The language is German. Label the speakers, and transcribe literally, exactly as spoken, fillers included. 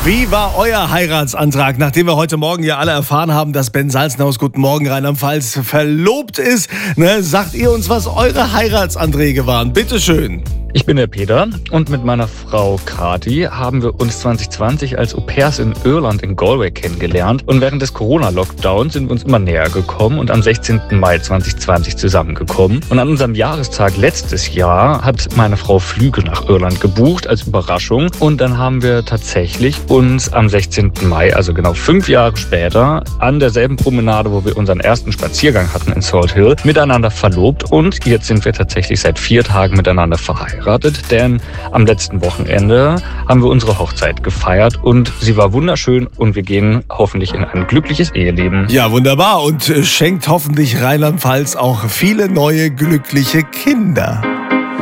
Speaker 1: Wie war euer Heiratsantrag, nachdem wir heute Morgen ja alle erfahren haben, dass Ben Salzenhaus, guten Morgen Rheinland-Pfalz, verlobt ist? Ne, sagt ihr uns, was eure Heiratsanträge waren? Bitteschön.
Speaker 2: Ich bin der Peter und mit meiner Frau Kati haben wir uns zwanzig zwanzig als Au-pairs in Irland in Galway kennengelernt. Und während des Corona-Lockdowns sind wir uns immer näher gekommen und am sechzehnten Mai zweitausendzwanzig zusammengekommen. Und an unserem Jahrestag letztes Jahr hat meine Frau Flüge nach Irland gebucht als Überraschung. Und dann haben wir tatsächlich uns am sechzehnten Mai, also genau fünf Jahre später, an derselben Promenade, wo wir unseren ersten Spaziergang hatten in Salt Hill, miteinander verlobt. Und jetzt sind wir tatsächlich seit vier Tagen miteinander verheiratet. Denn am letzten Wochenende haben wir unsere Hochzeit gefeiert und sie war wunderschön und wir gehen hoffentlich in ein glückliches Eheleben.
Speaker 1: Ja, wunderbar und schenkt hoffentlich Rheinland-Pfalz auch viele neue glückliche Kinder.